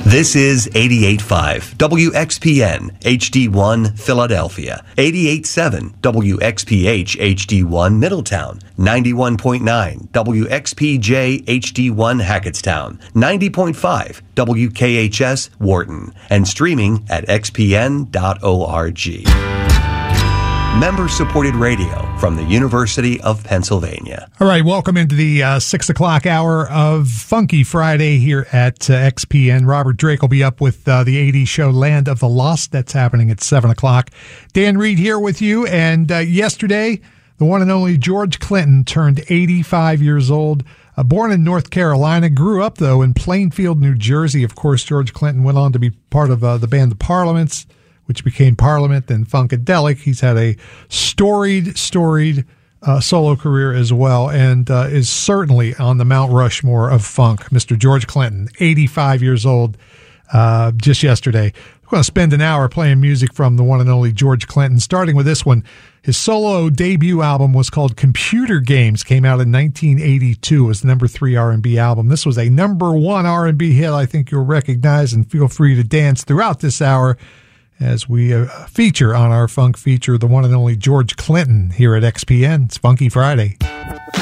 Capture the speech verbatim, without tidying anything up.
This is eighty-eight point five W X P N H D one Philadelphia, eighty-eight point seven W X P H H D one Middletown, ninety-one point nine W X P J H D one Hackettstown, ninety point five W K H S Wharton, and streaming at x p n dot org. Member-supported radio from the University of Pennsylvania. All right, welcome into the uh, six o'clock hour of Funky Friday here at uh, X P N. Robert Drake will be up with uh, the eighties show Land of the Lost. That's happening at seven o'clock. Dan Reed here with you. And uh, yesterday, the one and only George Clinton turned eighty-five years old. Uh, born in North Carolina, grew up, though, in Plainfield, New Jersey. Of course, George Clinton went on to be part of uh, the band The Parliaments, which became Parliament and Funkadelic. He's had a storied, storied uh, solo career as well, and uh, is certainly on the Mount Rushmore of funk. Mister George Clinton, eighty-five years old, uh, just yesterday. We're going to spend an hour playing music from the one and only George Clinton, starting with this one. His solo debut album was called Computer Games, came out in nineteen eighty-two. It was the number three R and B album. This was a number one R and B hit I think you'll recognize, and feel free to dance throughout this hour as we uh, feature on our funk feature the one and only George Clinton here at X P N. It's Funky Friday.